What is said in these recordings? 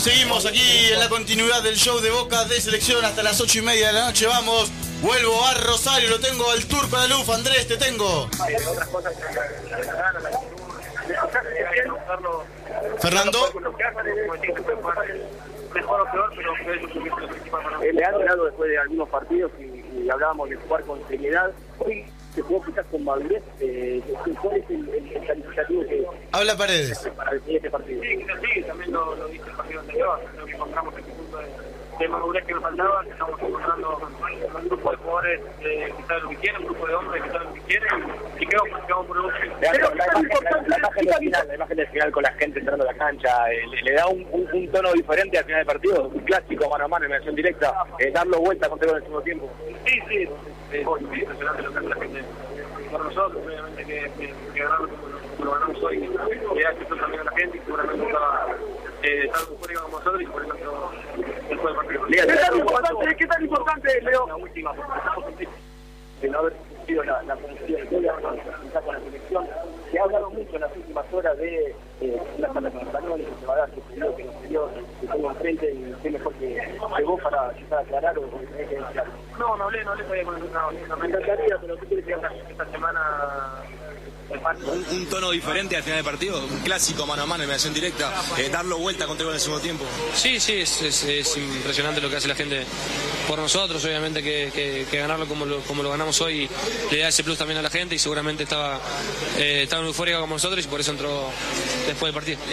Seguimos aquí en la continuidad del show de Boca de Selección hasta las 8:30 de la noche. Vamos, vuelvo a Rosario, lo tengo al Turco a la luz. Andrés, te tengo. Fernando. Mejor o peor, pero le han ganado después de algunos partidos y hablábamos de jugar con seriedad. Hoy se jugó quizás con madurez. ¿Cuál es el calificativo que habla Paredes para este partido? Sí, también lo dije el partido anterior. Creo que encontramos este punto de madurez que nos faltaba, que estamos encontrando un grupo de jugadores que saben lo que quieren, un grupo de hombres que saben lo que quieren, y creo que vamos por el último. La imagen del final con la gente entrando a la cancha, le da un tono diferente al final del partido, un clásico mano a mano, en acción directa, darlo vuelta contra el segundo tiempo. Sí, es impresionante lo que hace la gente por nosotros, obviamente que ganarlo como lo ganamos hoy, le da actitud también a la gente y seguramente estaba eufórico como nosotros y por eso después del partido. ¿Qué tan importante, Leo? La última, porque de no haber sufrido la posición historia con la selección. Se ha hablado mucho en las últimas horas de una charla con españoles que se va a dar, que se dio, que no se dio, que tengo enfrente y qué mejor que vos para quizás aclarar o tener que decir algo. No hablé todavía con el entrenador. Me encantaría, pero ¿qué quieres decir esta semana? Un tono diferente al final del partido, un clásico mano a mano en mediación directa, darlo vuelta contra el segundo tiempo. Sí, es impresionante lo que hace la gente por nosotros, obviamente que ganarlo como lo ganamos hoy le da ese plus también a la gente y seguramente estaba eufórica como nosotros y por eso entró después del partido.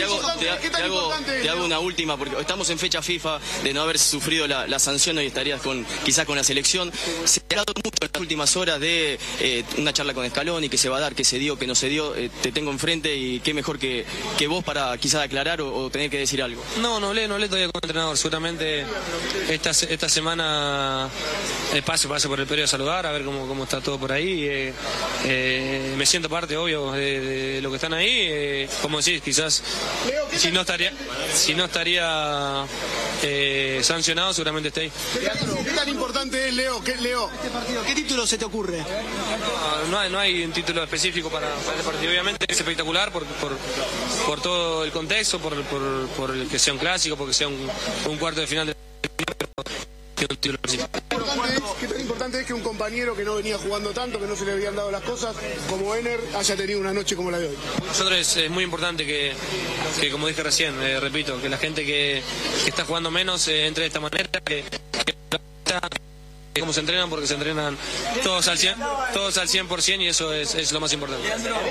Te hago una última, porque estamos en fecha FIFA de no haber sufrido la sanción, hoy estarías quizás con la selección. Se ha hablado mucho en las últimas horas de una charla con Scaloni que se va a dar, que se dio, que no se dio, te tengo enfrente y qué mejor que vos para quizás aclarar o tener que decir algo. No hablé todavía con el entrenador, seguramente esta semana paso por el periodo de saludar, a ver cómo está todo por ahí, me siento parte, obvio, de lo que están ahí, como decís, quizás si no estaría sancionado, seguramente esté ahí. ¿Qué tan importante es, Leo? ¿Qué título se te ocurre? No hay un título específico para el partido, obviamente es espectacular por todo el contexto, por el que sea un clásico, porque sea un cuarto de final de un título específico. ¿Qué tan importante es que un compañero que no venía jugando tanto, que no se le habían dado las cosas, como Ener, haya tenido una noche como la de hoy? Nosotros es muy importante que como dije recién, repito, que la gente que está jugando menos entre de esta manera, que cómo se entrenan, porque se entrenan todos al 100% y eso es lo más importante.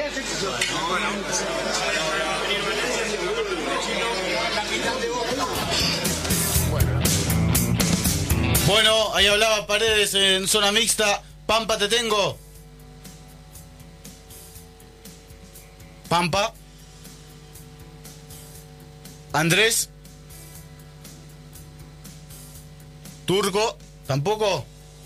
Bueno, ahí hablaba Paredes en zona mixta. Pampa, te tengo. Pampa. Andrés. Turco. ¿Tampoco?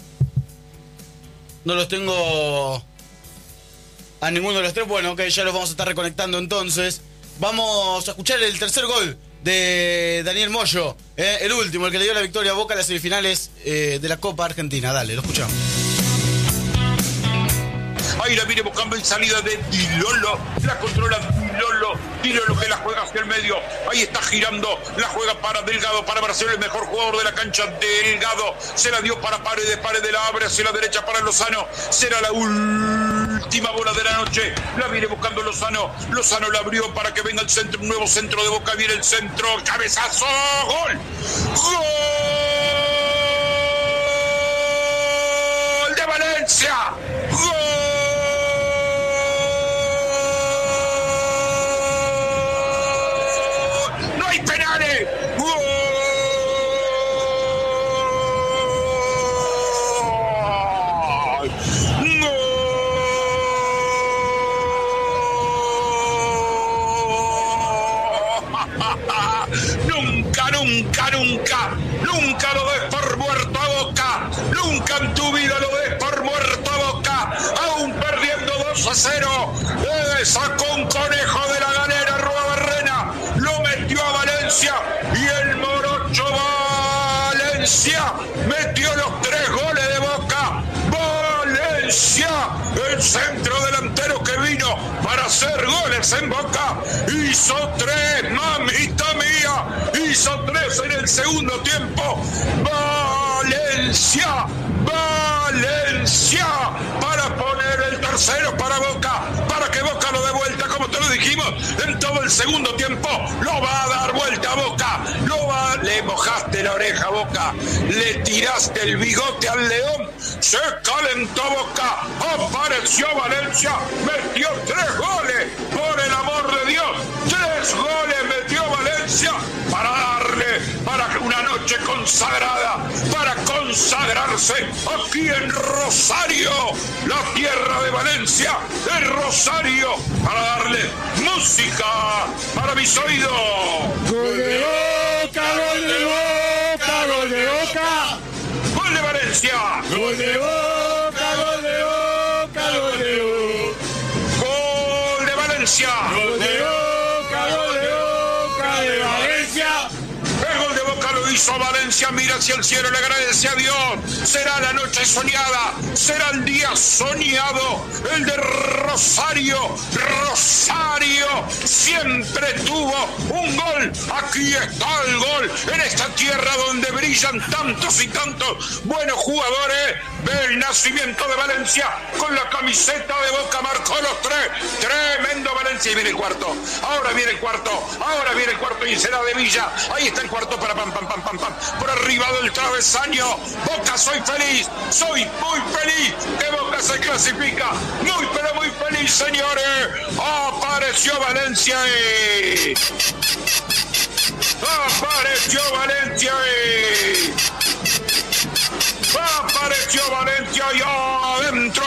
No los tengo a ninguno de los tres. Bueno, ok, ya los vamos a estar reconectando entonces. Vamos a escuchar el tercer gol de Daniel Moyo, el último, el que le dio la victoria a Boca en las semifinales de la Copa Argentina. Dale, lo escuchamos. Ahí la viene buscando en salida de Dilolo, la controla Dilolo que la juega hacia el medio, ahí está girando, la juega para Delgado, para Marcelo, el mejor jugador de la cancha, Delgado, se la dio para Paredes la abre hacia la derecha para Lozano, será la última bola de la noche, la viene buscando Lozano la abrió para que venga el centro, un nuevo centro de Boca, viene el centro, cabezazo, ¡gol! ¡Gol de Valencia! ¡Gol! ¡Penales! ¡Gol! Nunca lo des por muerto a Boca. Nunca en tu vida lo des por muerto a Boca. Aún perdiendo 2-0. Sacó un conejo de la galera, Rúa Barrena. Lo metió a Valencia. Y el morocho Valencia metió los 3 goles de Boca. Valencia, el centro delantero delantero que vino para hacer goles en Boca. Hizo 3, mamita mía. Hizo 3 en el segundo tiempo. Valencia para poner el tercero para Boca, para que Boca lo dé vuelta, como te lo dijimos, en todo el segundo tiempo. Lo va a dar vuelta a Boca, le mojaste la oreja a Boca, le tiraste el bigote al León, se calentó Boca, apareció Valencia, metió 3 goles, por el amor de Dios, 3 goles metió Valencia para una noche consagrada, para consagrarse aquí en Rosario, la tierra de Valencia, de Rosario, para darle música para mis oídos. Gol de Boca, gol de Boca, gol de Boca. Gol de Valencia. Gol de Boca, gol de Boca, gol de Boca. Gol de Valencia. Gol de Boca, gol de Boca de Valencia. El gol de Boca lo hizo Valencia, mira hacia el cielo, le agradece a Dios. Será la noche soñada, será el día soñado, el de Rosario. Rosario siempre tuvo un gol. Aquí está el gol, en esta tierra donde brillan tantos y tantos buenos jugadores. Ve el nacimiento de Valencia con la camiseta de Boca, marcó los 3. Tremendo Valencia, y viene el cuarto. Ahora viene el cuarto y será de Villa. Ahí está el cuarto para pam, por arriba del travesaño. Boca, soy muy feliz que Boca se clasifica. Muy, pero muy feliz, señores. Apareció Valencia. Apareció Valencia y adentro,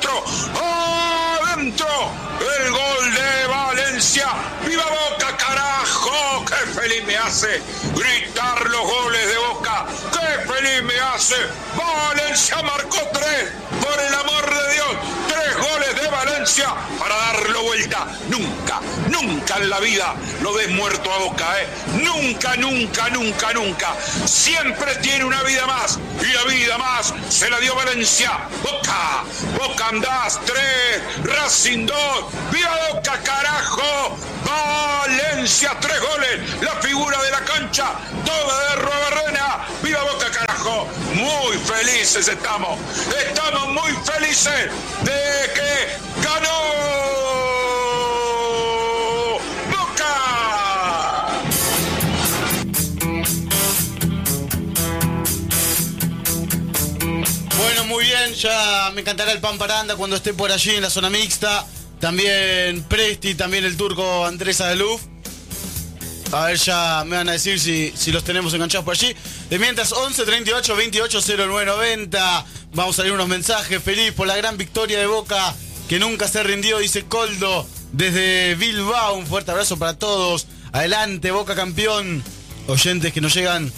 el gol de Valencia. ¡Viva Boca, carajo! ¡Qué feliz me hace gritar los goles de Boca! ¡Qué feliz me hace! Valencia marcó 3, por el amor de Dios, 3 goles de Valencia para darlo vuelta. Nunca en la vida lo des muerto a Boca, Nunca. Siempre tiene una vida más, y la vida más se la dio Valencia. Boca andás 3, Racing 2, ¡viva Boca, carajo! Valencia, 3 goles, la figura de la cancha, toda de Robarrena. ¡Viva Boca, carajo! Muy felices estamos muy felices de que ganó Boca. Bueno, muy bien, ya me encantará el pan paranda cuando esté por allí en la zona mixta. También Presti, también el turco Andrés Adeluf. A ver, ya me van a decir si los tenemos enganchados por allí. De mientras, 11 38 28 09 90. Vamos a salir unos mensajes. Feliz por la gran victoria de Boca, que nunca se rindió, dice Coldo desde Bilbao. Un fuerte abrazo para todos. Adelante, Boca campeón. Oyentes que nos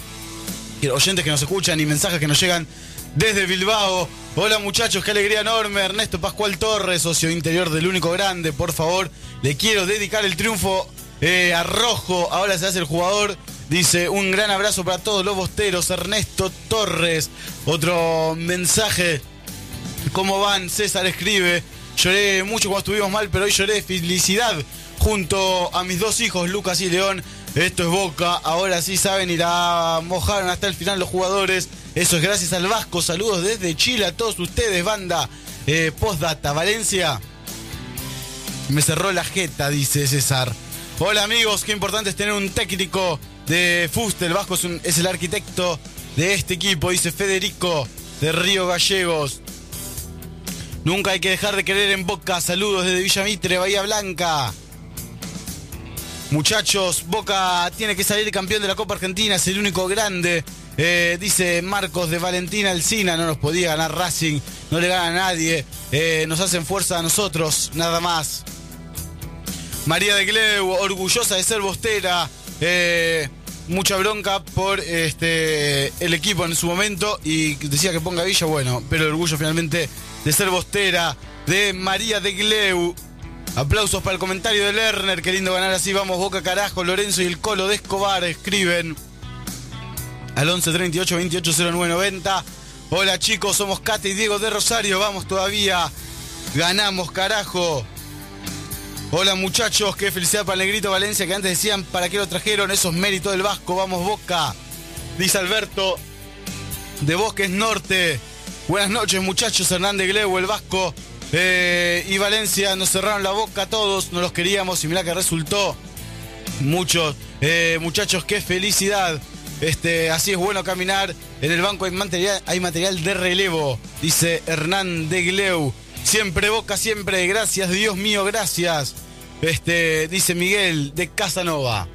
escuchan y mensajes que nos llegan desde Bilbao. Hola muchachos, qué alegría enorme. Ernesto Pascual Torres, socio interior del Único Grande. Por favor, le quiero dedicar el triunfo a Rojo. Ahora se hace el jugador. Dice, un gran abrazo para todos los bosteros. Ernesto Torres. Otro mensaje. ¿Cómo van? César escribe, lloré mucho cuando estuvimos mal, pero hoy lloré de felicidad junto a mis 2 hijos, Lucas y León. Esto es Boca, ahora sí saben, y la mojaron hasta el final los jugadores. Eso es gracias al Vasco. Saludos desde Chile a todos ustedes, banda. Postdata, Valencia me cerró la jeta, dice César. Hola amigos, qué importante es tener un técnico de Fuste. El Vasco es el arquitecto de este equipo, dice Federico de Río Gallegos. Nunca hay que dejar de querer en Boca. Saludos desde Villa Mitre, Bahía Blanca. Muchachos, Boca tiene que salir campeón de la Copa Argentina, es el Único Grande. Dice Marcos de Valentina Alsina, no nos podía ganar Racing, no le gana a nadie. Nos hacen fuerza a nosotros, nada más. María de Gleu, orgullosa de ser bostera. Mucha bronca por el equipo en su momento y decía que ponga Villa, bueno, pero el orgullo finalmente de ser bostera de María de Gleu. Aplausos para el comentario de Lerner, qué lindo ganar así, vamos Boca carajo. Lorenzo y el Colo de Escobar escriben al 11 38 28 09 90. Hola chicos, somos Cate y Diego de Rosario, vamos todavía. Ganamos, carajo. Hola muchachos, qué felicidad para el Negrito Valencia, que antes decían para qué lo trajeron, esos méritos del Vasco, vamos Boca. Dice Alberto de Bosques Norte. Buenas noches muchachos, Hernández Gleu, el Vasco y Valencia nos cerraron la boca a todos, no los queríamos y mirá que resultó. Muchos muchachos, qué felicidad. Así es bueno caminar. En el banco hay material de relevo, dice Hernán de Gleu. Siempre Boca, siempre, gracias Dios mío, gracias. Dice Miguel de Casanova.